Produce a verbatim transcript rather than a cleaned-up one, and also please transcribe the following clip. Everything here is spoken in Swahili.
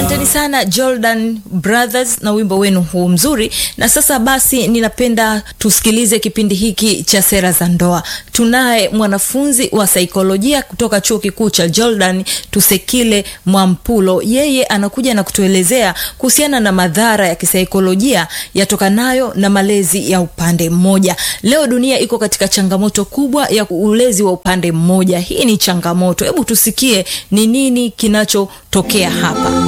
Asanteni sana Jordan Brothers na wimbo wenu huu mzuri. Na sasa basi ninapenda tusikilize kipindi hiki cha Sera za Ndoa. Tunaye mwanafunzi wa saikolojia kutoka Chuo Kikuu cha Jordan, Tusekile Mwampulo. Yeye anakuja na kutuelezea kuhusiana na madhara ya kisaikolojia yatokanayo na malezi ya upande mmoja. Leo dunia iko katika changamoto kubwa ya ulezi wa upande mmoja. Hii ni changamoto. Hebu tusikie ni nini kinachotokea hapa.